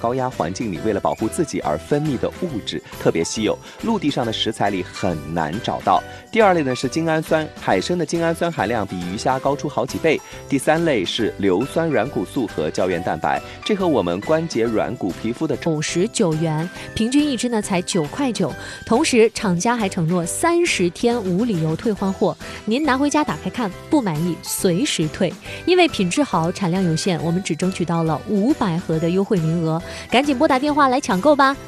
高压环境里为了保护自己而分泌的物质，特别稀有，陆地上的食材里很难找到。第二类呢是精氨酸，海参的精氨酸含量比鱼虾高出好几倍。第三类是硫酸软骨素和胶原蛋白，这和我们关节软骨皮肤的 59元，平均一支呢才9.9块。同时厂家还承诺30天无理由退换货，您拿回家打开看，不满意随时退。因为品质好，产量有限，我们只争取到了500盒的优惠名额，赶紧拨打电话来抢购吧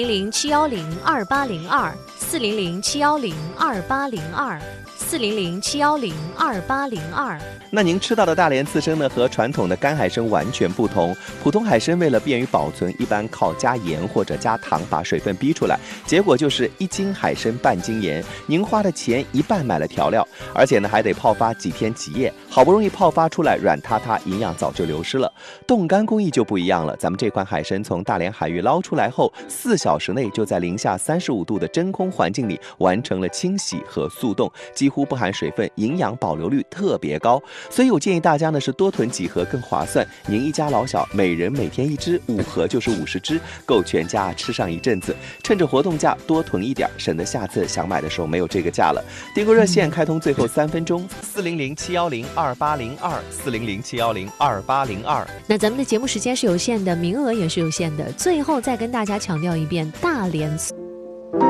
，400-710-2802，400-710-2802，400-710-2802。 那您吃到的大连刺身呢，和传统的干海参完全不同。普通海参为了便于保存，一般靠加盐或者加糖把水分逼出来，结果就是1斤海参半斤盐，您花的钱一半买了调料，而且呢还得泡发几天几夜，好不容易泡发出来软塌塌，营养早就流失了。冻干工艺就不一样了，咱们这款海参从大连海域捞出来后，4小时内就在零下35度的真空环境里完成了清洗和速冻，几乎不含水分，营养保留率特别高。所以我建议大家呢是多囤几盒更划算，您一家老小每人每天1支，5盒就是50支，够全家吃上一阵子。趁着活动价多囤一点，省得下次想买的时候没有这个价了。订购热线开通最后3分钟，400-710-2802，400-710-2802。 那咱们的节目时间是有限的，名额也是有限的，最后再跟大家强调一遍，大连